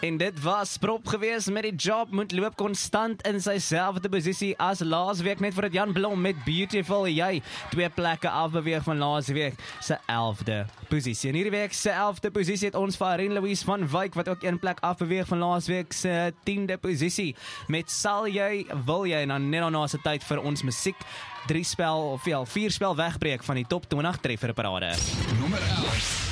En dit was Prop gewees met die job, moet loop konstant in sy selfde posisie as laasweek, net voordat Jan Blom met Beautiful jy 2 plekke afbeweeg van laasweek se 11de posisie. En hierdie week se 11de posisie het ons vir Irene Louise van Wyk, wat ook 1 plek afbeweeg van laasweek se 10de posisie, met Sal jy, wil jy, en dan net daarna se tyd vir ons musiek, 4 spel wegbreek van die top 20 trefferparade. Nommer 11.